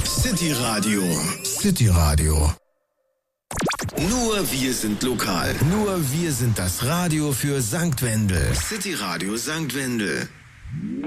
City Radio. City Radio. Nur wir sind lokal. Nur wir sind das Radio für St. Wendel. City Radio St. Wendel.